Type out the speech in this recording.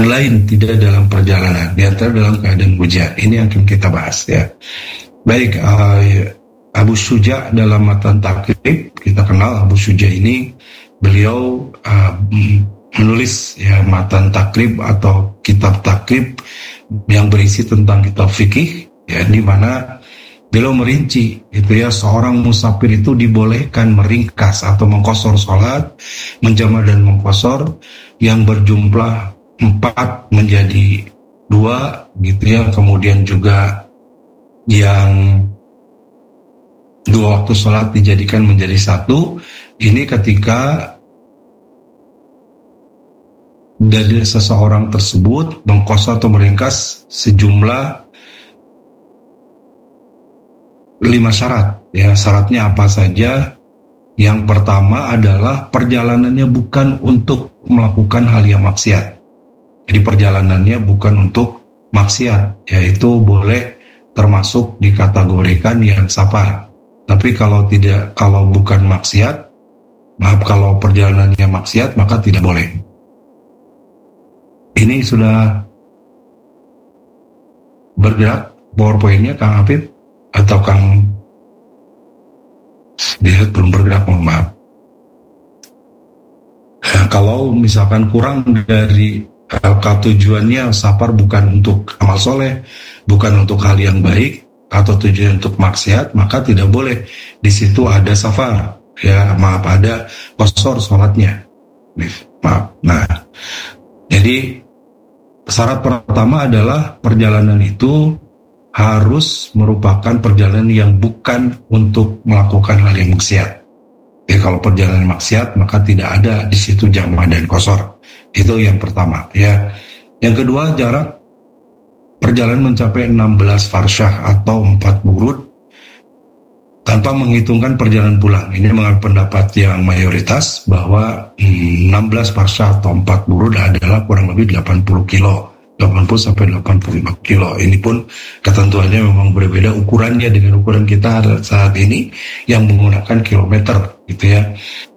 lain tidak dalam perjalanan, di antara dalam keadaan hujan. Ini yang akan kita bahas ya. Baik, Abu Syuja dalam matan takrib, kita kenal Abu Syuja ini, beliau menulis ya matan takrib atau kitab takrib yang berisi tentang kitab fikih ya, di mana beliau merinci itu ya, seorang musafir itu dibolehkan meringkas atau mengqashar salat, menjama dan mengqashar yang berjumlah 4 menjadi 2 gitu ya, kemudian juga yang 2 waktu salat dijadikan menjadi 1. Ini ketika dari seseorang tersebut mengqashar atau meringkas sejumlah 5 syarat ya. Syaratnya apa saja? Yang pertama adalah perjalanannya bukan untuk melakukan hal yang maksiat. Jadi perjalanannya bukan untuk maksiat, yaitu boleh termasuk dikategorikan yang safar. Tapi kalau bukan maksiat, kalau perjalanannya maksiat maka tidak boleh. Ini sudah bergerak PowerPoint-nya Kang Hafid atau Kang Dilihat belum bergerak, mohon maaf. Nah, kalau misalkan kurang dari tujuannya safar bukan untuk amal soleh, bukan untuk hal yang baik, atau tujuan untuk maksiat, maka tidak boleh. Di situ ada safar, ya maaf, ada qashar sholatnya, maaf. Nah, jadi syarat pertama adalah perjalanan itu harus merupakan perjalanan yang bukan untuk melakukan hal yang maksiat. Ya, kalau perjalanan maksiat maka tidak ada di situ jamaah dan qashar. Itu yang pertama ya. Yang kedua, jarak perjalanan mencapai 16 farsyah atau 4 burud tanpa menghitungkan perjalanan pulang. Ini menurut pendapat yang mayoritas bahwa 16 farsyah atau 4 burud adalah kurang lebih 80 kilo. 80 sampai 85 kilo. Ini pun ketentuannya memang berbeda ukurannya dengan ukuran kita saat ini yang menggunakan kilometer gitu ya.